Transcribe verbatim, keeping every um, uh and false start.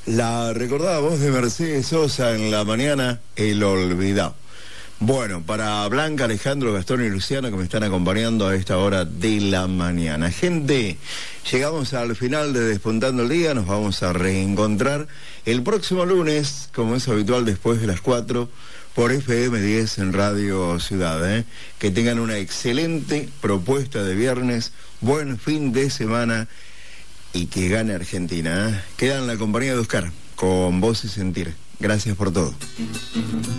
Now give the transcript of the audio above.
La recordada voz de Mercedes Sosa en la mañana, El Olvidado. Bueno, para Blanca, Alejandro, Gastón y Luciano, que me están acompañando a esta hora de la mañana. Gente, llegamos al final de Despuntando el Día. Nos vamos a reencontrar el próximo lunes, como es habitual, después de las cuatro, por F M diez en Radio Ciudad. ¿eh? Que tengan una excelente propuesta de viernes, buen fin de semana y que gane Argentina. ¿eh? Queda en la compañía de Oscar, con Voz y Sentir. Gracias por todo.